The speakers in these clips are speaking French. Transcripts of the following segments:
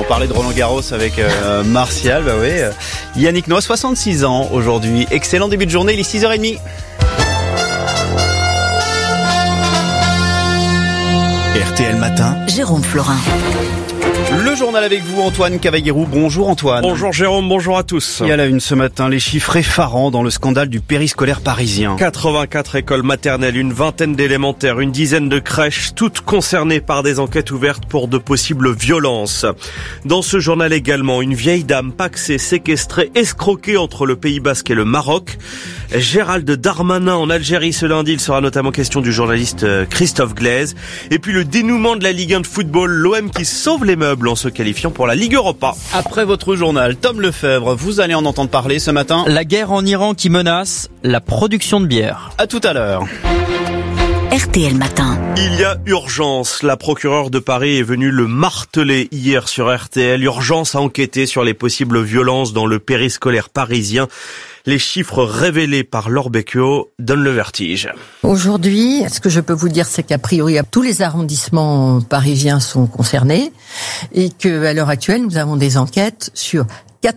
parlait de Roland-Garros avec Martial, bah oui. Yannick Noah, 66 ans aujourd'hui. Excellent début de journée, il est 6h30. RTL Matin, Jérôme Florin. Le journal avec vous, Antoine Cavallierou. Bonjour Antoine. Bonjour Jérôme, bonjour à tous. Il y a la une ce matin, les chiffres effarants dans le scandale du périscolaire parisien. 84 écoles maternelles, une vingtaine d'élémentaires, une dizaine de crèches, toutes concernées par des enquêtes ouvertes pour de possibles violences. Dans ce journal également, une vieille dame pacsée, séquestrée, escroquée entre le Pays Basque et le Maroc. Gérald Darmanin en Algérie ce lundi, il sera notamment question du journaliste Christophe Glaise. Et puis le dénouement de la Ligue 1 de football, l'OM qui sauve les meubles en se qualifiant pour la Ligue Europa. Après votre journal, Tom Lefebvre, vous allez en entendre parler ce matin. La guerre en Iran qui menace la production de bière. À tout à l'heure. RTL Matin. Il y a urgence. La procureure de Paris est venue le marteler hier sur RTL. Urgence à enquêter sur les possibles violences dans le périscolaire parisien. Les chiffres révélés par Laure Becchio donnent le vertige. Aujourd'hui, ce que je peux vous dire, c'est qu'a priori, tous les arrondissements parisiens sont concernés et qu'à l'heure actuelle, nous avons des enquêtes sur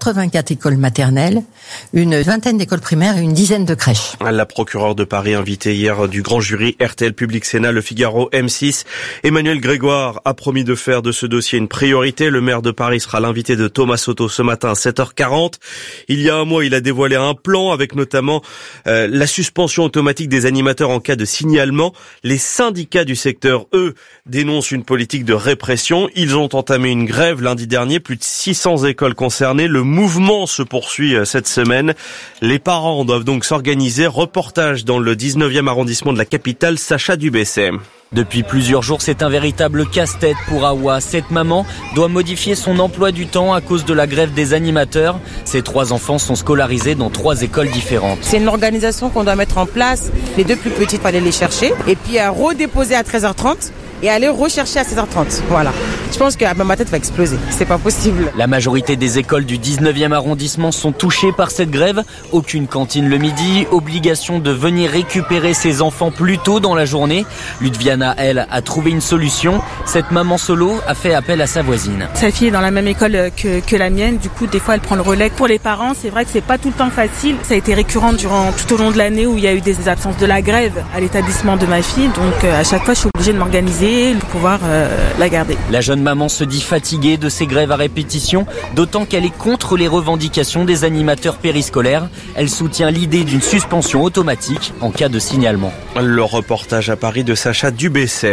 84 écoles maternelles, une vingtaine d'écoles primaires et une dizaine de crèches. La procureure de Paris invitée hier du grand jury RTL Public Sénat, Le Figaro, M6. Emmanuel Grégoire a promis de faire de ce dossier une priorité. Le maire de Paris sera l'invité de Thomas Soto ce matin à 7h40. Il y a un mois, il a dévoilé un plan avec notamment la suspension automatique des animateurs en cas de signalement. Les syndicats du secteur, eux, dénoncent une politique de répression. Ils ont entamé une grève lundi dernier. Plus de 600 écoles concernées. Le mouvement se poursuit cette semaine. Les parents doivent donc s'organiser. Reportage dans le 19e arrondissement de la capitale, Sacha Dubesset. Depuis plusieurs jours, c'est un véritable casse-tête pour Awa. Cette maman doit modifier son emploi du temps à cause de la grève des animateurs. Ses 3 enfants sont scolarisés dans 3 écoles différentes. C'est une organisation qu'on doit mettre en place. Les 2 plus petites, il fallait les chercher. Et puis redéposer à 13h30. Et aller rechercher à 16h30. Voilà. Je pense que ma tête va exploser. C'est pas possible. La majorité des écoles du 19e arrondissement sont touchées par cette grève. Aucune cantine le midi. Obligation de venir récupérer ses enfants plus tôt dans la journée. Ludviana, elle, a trouvé une solution. Cette maman solo a fait appel à sa voisine. Sa fille est dans la même école que la mienne. Du coup, des fois, elle prend le relais. Pour les parents, c'est vrai que c'est pas tout le temps facile. Ça a été récurrent tout au long de l'année où il y a eu des absences de la grève à l'établissement de ma fille. Donc, à chaque fois, je suis obligée de m'organiser pour pouvoir la garder. La jeune maman se dit fatiguée de ces grèves à répétition, d'autant qu'elle est contre les revendications des animateurs périscolaires. Elle soutient l'idée d'une suspension automatique en cas de signalement. Le reportage à Paris de Sacha Dubesset.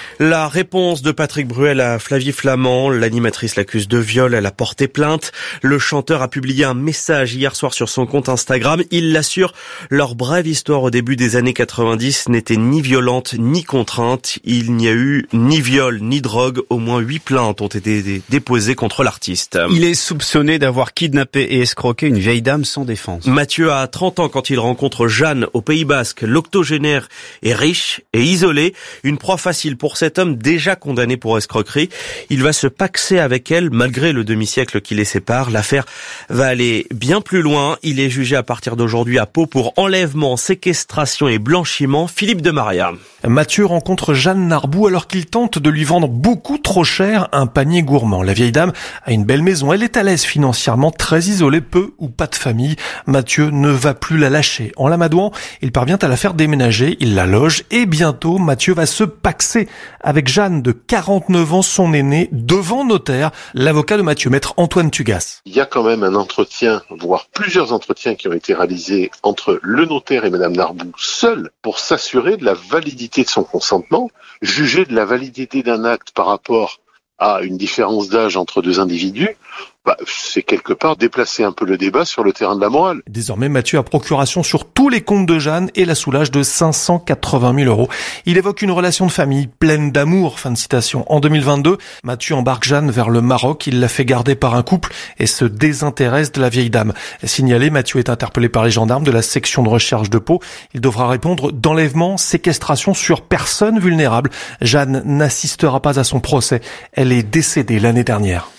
La réponse de Patrick Bruel à Flavie Flament, l'animatrice l'accuse de viol, elle a porté plainte. Le chanteur a publié un message hier soir sur son compte Instagram. Il l'assure, leur brève histoire au début des années 90 n'était ni violente ni contrainte. Il n'y a eu ni viol ni drogue. Au moins 8 plaintes ont été déposées contre l'artiste. Il est soupçonné d'avoir kidnappé et escroqué une vieille dame sans défense. Mathieu a 30 ans quand il rencontre Jeanne au Pays Basque. L'octogénaire est riche et isolé. Une proie facile pour cet homme déjà condamné pour escroquerie. Il va se paxer avec elle malgré le demi-siècle qui les sépare. L'affaire va aller bien plus loin. Il est jugé à partir d'aujourd'hui à Pau pour enlèvement, séquestration et blanchiment. Philippe de Maria. Mathieu rencontre Jeanne Narbou alors qu'il tente de lui vendre beaucoup trop cher un panier gourmand. La vieille dame a une belle maison. Elle est à l'aise financièrement, très isolée, peu ou pas de famille. Mathieu ne va plus la lâcher. En l'amadouant, il parvient à la faire déménager. Il la loge et bientôt, Mathieu va se paxer avec Jeanne de 49 ans, son aînée, devant notaire. L'avocat de Mathieu, maître Antoine Tugas. Il y a quand même un entretien, voire plusieurs entretiens qui ont été réalisés entre le notaire et madame Narbou seul pour s'assurer de la validité de son consentement, juger de la validité d'un acte par rapport à une différence d'âge entre 2 individus. C'est quelque part déplacer un peu le débat sur le terrain de la morale. Désormais, Mathieu a procuration sur tous les comptes de Jeanne et la soulage de 580 000 €. Il évoque une relation de famille pleine d'amour, fin de citation. En 2022, Mathieu embarque Jeanne vers le Maroc. Il la fait garder par un couple et se désintéresse de la vieille dame. Signalé, Mathieu est interpellé par les gendarmes de la section de recherche de Pau. Il devra répondre d'enlèvement, séquestration sur personne vulnérable. Jeanne n'assistera pas à son procès. Elle est décédée l'année dernière.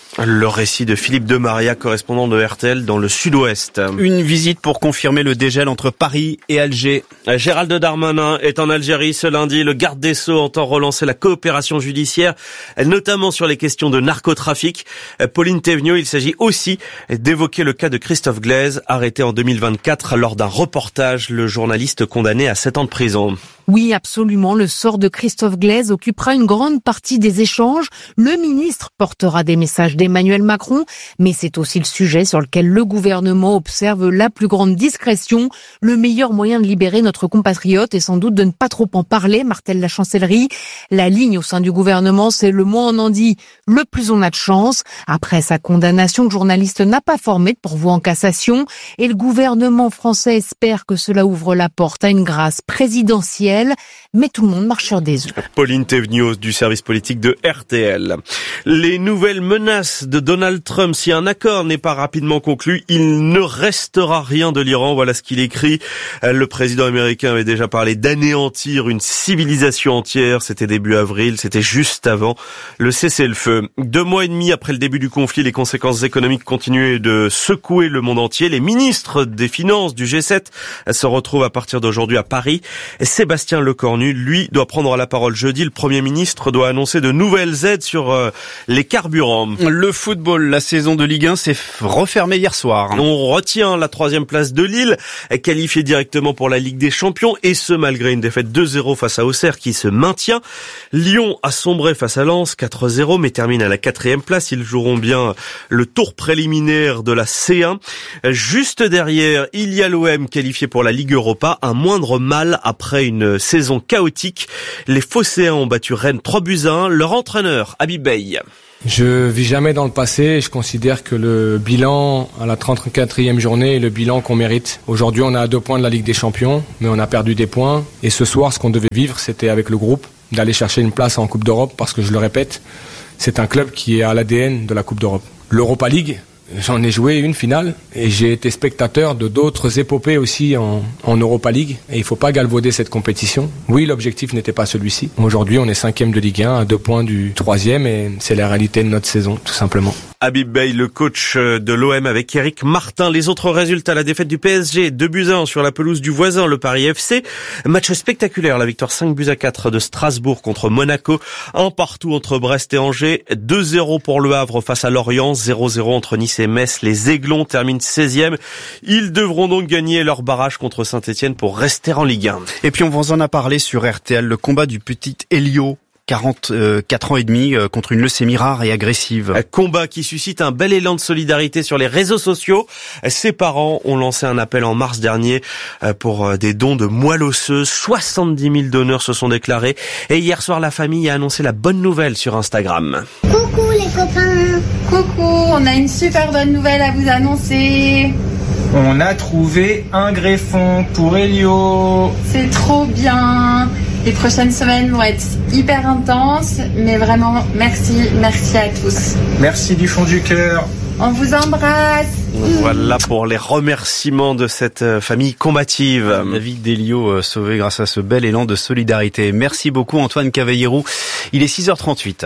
Le récit de Philippe de Maria, correspondant de RTL dans le sud-ouest. Une visite pour confirmer le dégel entre Paris et Alger. Gérald Darmanin est en Algérie ce lundi. Le garde des Sceaux entend relancer la coopération judiciaire, notamment sur les questions de narcotrafic. Pauline Thévenoud, il s'agit aussi d'évoquer le cas de Christophe Glaise, arrêté en 2024 lors d'un reportage. Le journaliste condamné à 7 ans de prison. Oui, absolument. Le sort de Christophe Glaise occupera une grande partie des échanges. Le ministre portera des messages d'Emmanuel Macron, mais c'est aussi le sujet sur lequel le gouvernement observe la plus grande discrétion. Le meilleur moyen de libérer notre compatriote est sans doute de ne pas trop en parler, martèle la chancellerie. La ligne au sein du gouvernement, c'est le moins on en dit, le plus on a de chance. Après sa condamnation, le journaliste n'a pas formé de pourvoi en cassation et le gouvernement français espère que cela ouvre la porte à une grâce présidentielle. Mais tout le monde marche sur des œufs. Pauline Thévenoud du service politique de RTL. Les nouvelles menaces de Donald Trump, si un accord n'est pas rapidement conclu, il ne restera rien de l'Iran. Voilà ce qu'il écrit. Le président américain avait déjà parlé d'anéantir une civilisation entière. C'était début avril, c'était juste avant le cessez-le-feu. 2 mois et demi après le début du conflit, les conséquences économiques continuaient de secouer le monde entier. Les ministres des Finances du G7 se retrouvent à partir d'aujourd'hui à Paris. Sébastien Lecornu, lui, doit prendre la parole jeudi. Le Premier ministre doit annoncer de nouvelles aides sur les carburants. Le football, la saison de Ligue 1 s'est refermée hier soir. On retient la 3e place de Lille, qualifiée directement pour la Ligue des Champions, et ce malgré une défaite 2-0 face à Auxerre qui se maintient. Lyon a sombré face à Lens 4-0, mais termine à la 4e place. Ils joueront bien le tour préliminaire de la C1. Juste derrière, il y a l'OM qualifié pour la Ligue Europa, un moindre mal après une saison chaotique. Les Phocéens ont battu Rennes 3-1. Leur entraîneur, Habib Bey. Je vis jamais dans le passé. Je considère que le bilan à la 34e journée est le bilan qu'on mérite. Aujourd'hui, on est à 2 points de la Ligue des Champions, mais on a perdu des points. Et ce soir, ce qu'on devait vivre, c'était avec le groupe, d'aller chercher une place en Coupe d'Europe, parce que je le répète, c'est un club qui est à l'ADN de la Coupe d'Europe. L'Europa League, j'en ai joué une finale et j'ai été spectateur de d'autres épopées aussi en Europa League. Et il faut pas galvauder cette compétition. Oui, l'objectif n'était pas celui-ci. Aujourd'hui, on est 5e de Ligue 1 à 2 points du 3e et c'est la réalité de notre saison, tout simplement. Habib Bey, le coach de l'OM avec Eric Martin. Les autres résultats, la défaite du PSG, 2-1 sur la pelouse du voisin, le Paris FC. Match spectaculaire, la victoire 5-4 de Strasbourg contre Monaco. 1-1 entre Brest et Angers. 2-0 pour le Havre face à Lorient. 0-0 entre Nice et Metz. Les Aiglons terminent 16e. Ils devront donc gagner leur barrage contre Saint-Etienne pour rester en Ligue 1. Et puis on vous en a parlé sur RTL, le combat du petit Elio. 44 ans et demi contre une leucémie rare et agressive. Un combat qui suscite un bel élan de solidarité sur les réseaux sociaux. Ses parents ont lancé un appel en mars dernier pour des dons de moelle osseuse. 70 000 donneurs se sont déclarés. Et hier soir, la famille a annoncé la bonne nouvelle sur Instagram. Coucou les copains. Coucou, on a une super bonne nouvelle à vous annoncer. On a trouvé un greffon pour Elio. C'est trop bien. Les prochaines semaines vont être hyper intenses, mais vraiment, merci à tous. Merci du fond du cœur. On vous embrasse. Voilà pour les remerciements de cette famille combative. La vie d'Elio sauvée grâce à ce bel élan de solidarité. Merci beaucoup Antoine Cavallero. Il est 6h38.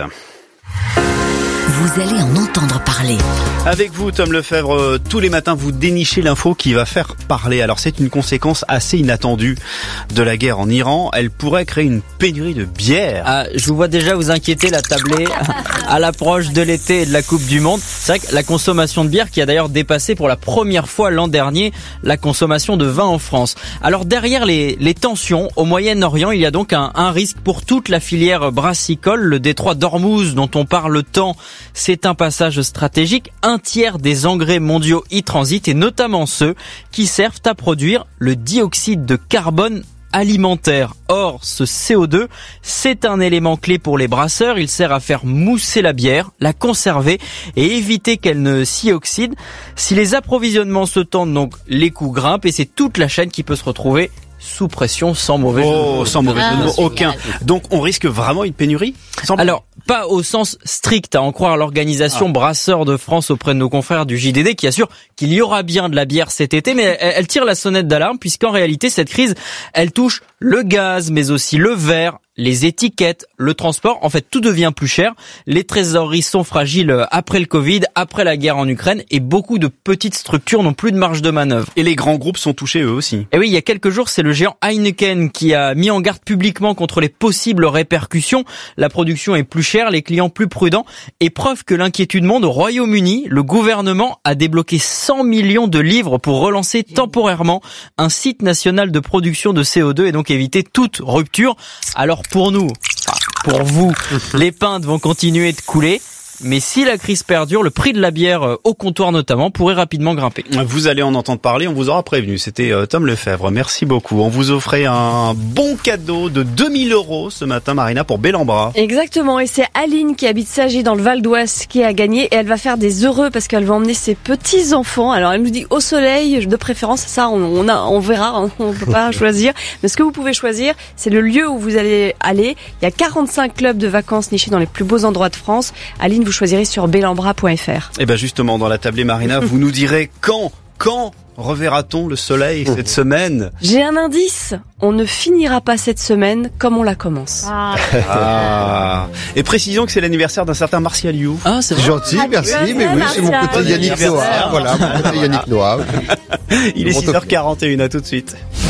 Vous allez en entendre parler. Avec vous, Tom Lefebvre, tous les matins, vous dénichez l'info qui va faire parler. Alors, c'est une conséquence assez inattendue de la guerre en Iran. Elle pourrait créer une pénurie de bière. Ah, je vous vois déjà vous inquiéter, la tablée, à l'approche de l'été et de la Coupe du Monde. C'est vrai que la consommation de bière qui a d'ailleurs dépassé pour la première fois l'an dernier la consommation de vin en France. Alors, derrière les tensions au Moyen-Orient, il y a donc un risque pour toute la filière brassicole. Le détroit d'Ormuz, dont on parle tant, c'est un passage stratégique. Un tiers des engrais mondiaux y transitent et notamment ceux qui servent à produire le dioxyde de carbone alimentaire. Or, ce CO2, c'est un élément clé pour les brasseurs. Il sert à faire mousser la bière, la conserver et éviter qu'elle ne s'y oxyde. Si les approvisionnements se tendent, donc les coûts grimpent et c'est toute la chaîne qui peut se retrouver sous pression sans mauvais jeu de mots. Sans mauvais jeu de mots, aucun. Donc on risque vraiment une pénurie ? Alors, pas au sens strict, à en croire l'organisation Brasseurs de France auprès de nos confrères du JDD qui assure qu'il y aura bien de la bière cet été, mais elle tire la sonnette d'alarme puisqu'en réalité cette crise, elle touche le gaz, mais aussi le verre, les étiquettes, le transport. En fait, tout devient plus cher. Les trésoreries sont fragiles après le Covid, après la guerre en Ukraine, et beaucoup de petites structures n'ont plus de marge de manœuvre. Et les grands groupes sont touchés eux aussi. Et oui, il y a quelques jours, c'est le géant Heineken qui a mis en garde publiquement contre les possibles répercussions. La production est plus chère, les clients plus prudents. Et preuve que l'inquiétude monte, au Royaume-Uni, le gouvernement a débloqué 100 millions de livres pour relancer temporairement un site national de production de CO2 et donc éviter toute rupture. Alors pour nous, pour vous, les pintes vont continuer de couler. Mais si la crise perdure, le prix de la bière au comptoir notamment pourrait rapidement grimper. Vous allez en entendre parler, on vous aura prévenu. C'était Tom Lefebvre, merci beaucoup. On vous offrait un bon cadeau de 2000 € ce matin, Marina, pour Bellambra. Exactement, et c'est Aline qui habite Sagy dans le Val d'Oise qui a gagné, et elle va faire des heureux parce qu'elle va emmener ses petits-enfants. Alors elle nous dit au soleil, de préférence, ça on verra, on peut pas choisir. Mais ce que vous pouvez choisir, c'est le lieu où vous allez aller. Il y a 45 clubs de vacances nichés dans les plus beaux endroits de France. Aline, vous choisirez sur bellambra.fr. Et ben justement, dans la tablée Marina, vous nous direz quand reverra-t-on le soleil cette semaine? J'ai un indice, on ne finira pas cette semaine comme on la commence. Et précisons que c'est l'anniversaire d'un certain Martial You. Ah, c'est gentil, merci, mais oui, c'est mon côté Yannick Noah. Voilà, mon côté Yannick Noah. Il est 6h41, à tout de suite.